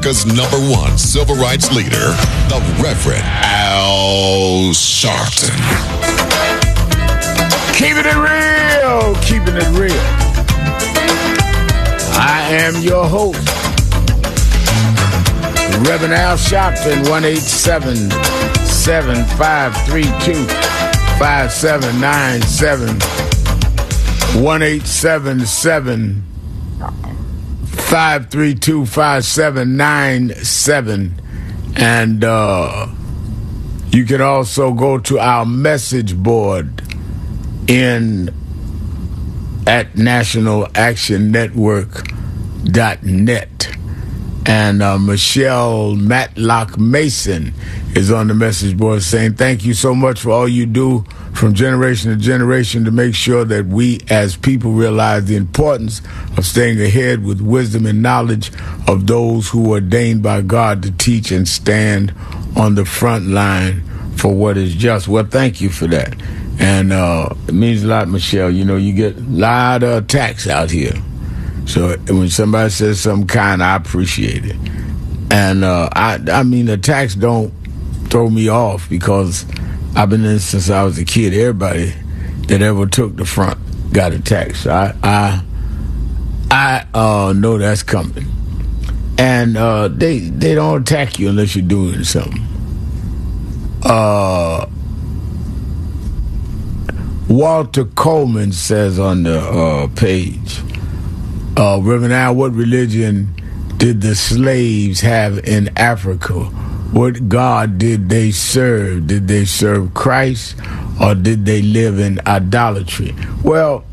America's #1 civil rights leader, the Reverend Al Sharpton. Keeping it real, keeping it real. I am your host, Reverend Al Sharpton, 1-877-532-5797, 1-877-532-5797, and you can also go to our message board at nationalactionnetwork.net. And Michelle Matlock Mason is on the message board saying, thank you so much for all you do from generation to generation to make sure that we as people realize the importance of staying ahead with wisdom and knowledge of those who are ordained by God to teach and stand on the front line for what is just. Well, thank you for that. And it means a lot, Michelle. You know, you get a lot of attacks out here. So when somebody says something kind, I appreciate it. And I mean, attacks don't throw me off because I've been in this since I was a kid. Everybody that ever took the front got attacked. So I know that's coming. And they don't attack you unless you're doing something. Walter Coleman says on the page, Reverend Al, what religion did the slaves have in Africa? What God did they serve? Did they serve Christ, or did they live in idolatry? Well,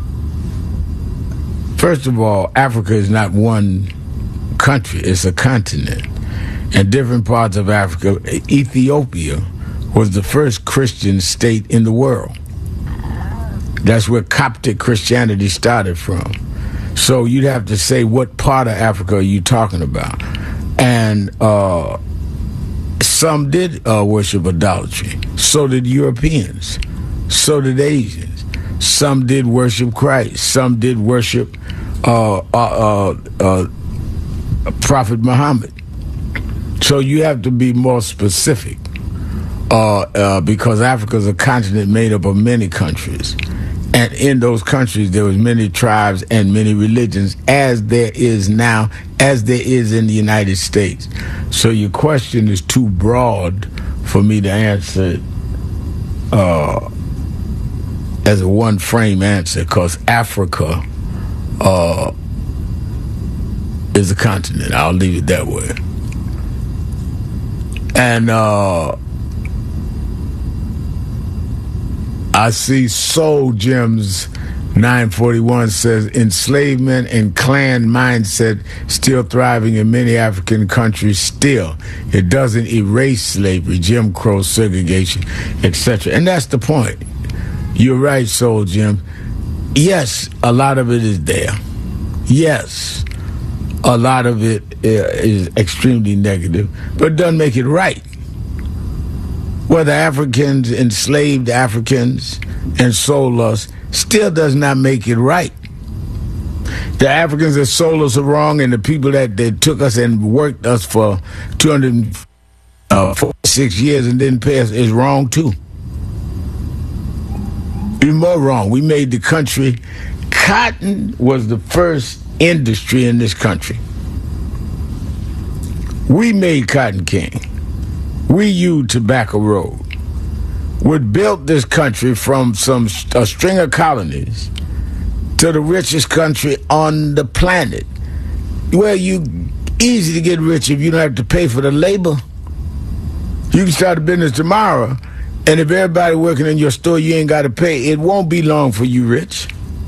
first of all, Africa is not one country. It's a continent. And different parts of Africa, Ethiopia was the first Christian state in the world. That's where Coptic Christianity started from. So you'd have to say, what part of Africa are you talking about? And some did worship idolatry. So did Europeans. So did Asians. Some did worship Christ. Some did worship Prophet Muhammad. So you have to be more specific because Africa is a continent made up of many countries. And in those countries, there was many tribes and many religions, as there is now, as there is in the United States. So your question is too broad for me to answer as a one-frame answer, because Africa is a continent. I'll leave it that way. And I see Soul Gems 941 says enslavement and clan mindset still thriving in many African countries still. It doesn't erase slavery, Jim Crow, segregation, etc. And that's the point. You're right, Soul Jim. Yes, a lot of it is there. Yes, a lot of it is extremely negative, but it doesn't make it right. Whether Africans enslaved Africans and sold us still does not make it right. The Africans that sold us are wrong, and the people that took us and worked us for 246 years and didn't pay us is wrong too. Even more wrong. We made the country. Cotton was the first industry in this country. We made cotton king. We used Tobacco Road. We built this country from a string of colonies to the richest country on the planet. Well, you easy to get rich if you don't have to pay for the labor. You can start a business tomorrow, and if everybody working in your store, you ain't got to pay. It won't be long for you rich.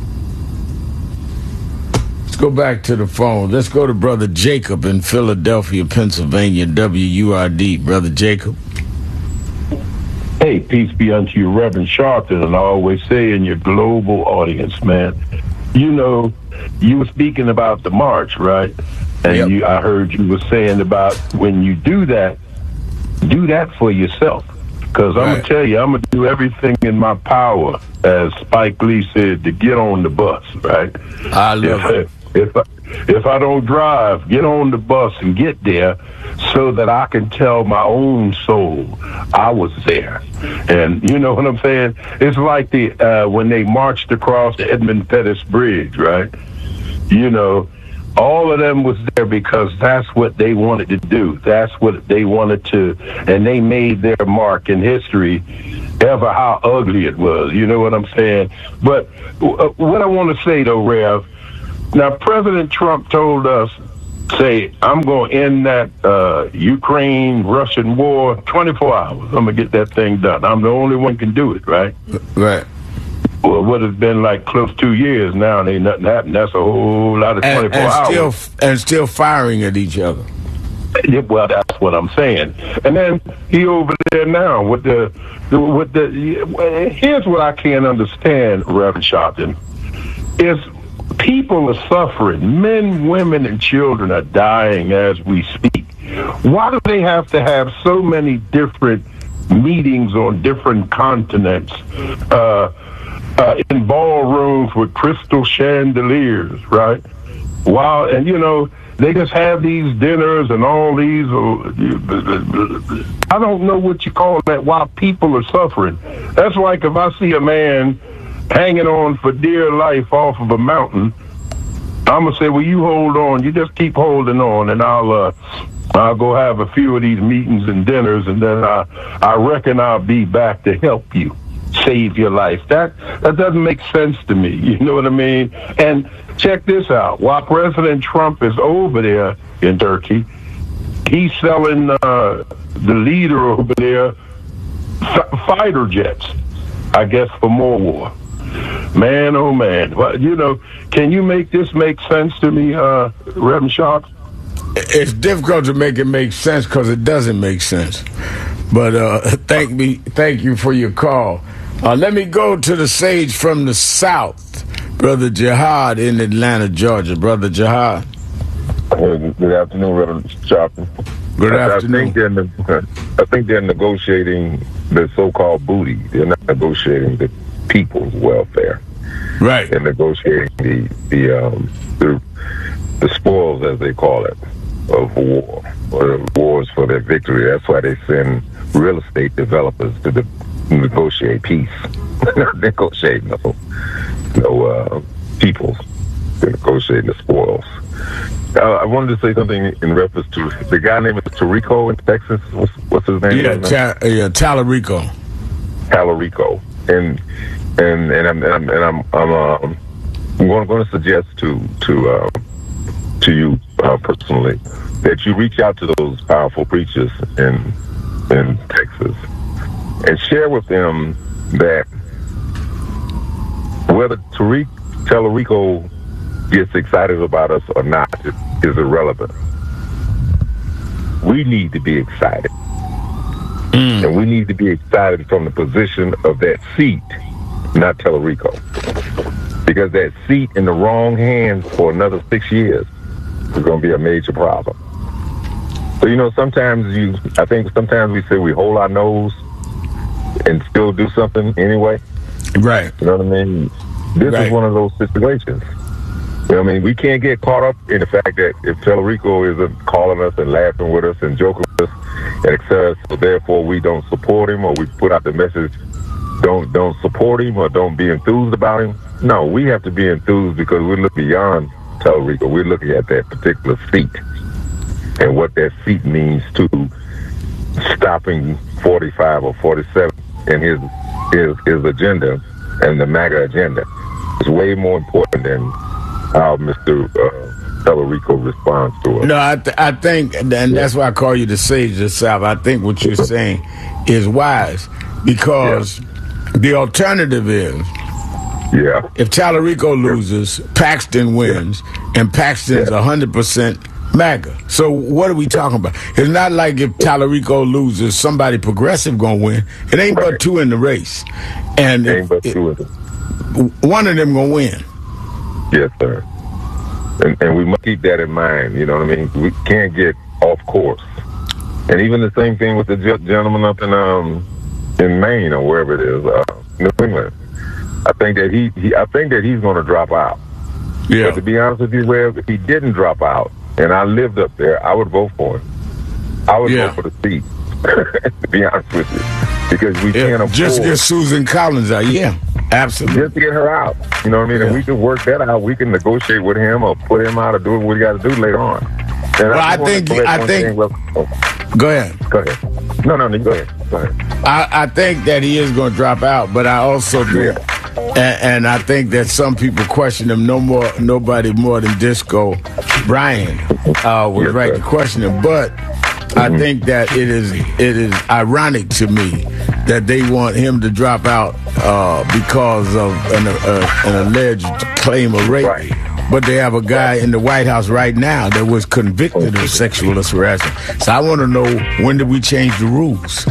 Let's go back to the phone. Let's go to Brother Jacob in Philadelphia, Pennsylvania, WURD. Brother Jacob. Hey, peace be unto you, Reverend Sharpton, and I always say in your global audience, man. You know, you were speaking about the march, right? And yep. I heard you were saying about when you do that for yourself. Because I'm going to tell you, I'm going to do everything in my power, as Spike Lee said, to get on the bus, right? I love it. if I don't drive, get on the bus and get there so that I can tell my own soul I was there. And you know what I'm saying? It's like when they marched across the Edmund Pettus Bridge, right? You know, all of them was there because that's what they wanted to do. That's what they wanted to, and they made their mark in history, ever how ugly it was. You know what I'm saying? But what I want to say, though, Rev, now President Trump told us, say, I'm going to end that Ukraine-Russian war 24 hours. I'm going to get that thing done. I'm the only one can do it, right? Right. Well, what has been like close to 2 years now, and ain't nothing happened. That's a whole lot of 24 hours. Still firing at each other. Yeah, well, that's what I'm saying. And then he over there now with the. Here's what I can't understand, Reverend Sharpton, is people are suffering. Men, women, and children are dying as we speak. Why do they have to have so many different meetings on different continents? In ballrooms with crystal chandeliers, right? Wow, and you know, they just have these dinners and all these, I don't know what you call that, while people are suffering. That's like if I see a man hanging on for dear life off of a mountain, I'm going to say, well, you hold on, you just keep holding on, and I'll go have a few of these meetings and dinners, and then I reckon I'll be back to help you save your life. That doesn't make sense to me. You know what I mean? And check this out. While President Trump is over there in Turkey, he's selling the leader over there fighter jets, I guess, for more war. Man, oh man. Well, you know, can you make this make sense to me, Reverend Sharp? It's difficult to make it make sense because it doesn't make sense. But thank you for your call. Let me go to the sage from the South, Brother Jihad in Atlanta, Georgia. Brother Jihad. Good afternoon, Reverend Sharpton. Good afternoon. I think they're negotiating the so-called booty. They're not negotiating the people's welfare. Right. They're negotiating the spoils, as they call it, of war, or the wars for their victory. That's why they send real estate developers to negotiate peace. Not negotiate no people. They're negotiating the spoils. I wanted to say something in reference to the guy named Tallarico in Texas. What's his name? Tallarico. Tallarico, and I'm going to suggest to you personally that you reach out to those powerful preachers in Texas and share with them that whether Tallarico gets excited about us or not is irrelevant. We need to be excited. And we need to be excited from the position of that seat, not Tallarico. Because that seat in the wrong hands for another 6 years is going to be a major problem. So, you know, I think sometimes we say we hold our nose and still do something anyway. Right. You know what I mean? This is one of those situations. You know what I mean? We can't get caught up in the fact that if Tallarico isn't calling us and laughing with us and joking with us and etc., so therefore we don't support him, or we put out the message, don't support him or don't be enthused about him. No, we have to be enthused because we look beyond Tallarico. We're looking at that particular seat and what that seat means to stopping 45 or 47 in his agenda, and the MAGA agenda is way more important than how Mr. Tallarico responds to it. No, I think, and that's why I call you the sage of the South. I think what you're saying is wise, because the alternative is, if Tallarico loses, Paxton wins, and Paxton's 100% MAGA. So what are we talking about? It's not like if Tallarico loses, somebody progressive gonna win. It ain't but two in the race, and one of them gonna win. Yes, sir. And we must keep that in mind. You know what I mean? We can't get off course. And even the same thing with the gentleman up in Maine or wherever it is, New England. I think that he's going to drop out. Yeah. But to be honest with you, Webb, if he didn't drop out and I lived up there, I would vote for him. I would vote for the seat, to be honest with you, because we can't afford. Just get Susan Collins out. Yeah, absolutely. Just to get her out. You know what I mean? And we can work that out. We can negotiate with him or put him out or do what we got to do later on. And well, I think. Go ahead. Go ahead. No, you go ahead. Go ahead. I think that he is going to drop out, but I also think, and I think that some people question him. Nobody more than Disco Brian was right to question him. But I think that it is ironic to me that they want him to drop out because of an alleged claim of rape. Right. But they have a guy in the White House right now that was convicted of sexual harassment. So I want to know, when did we change the rules?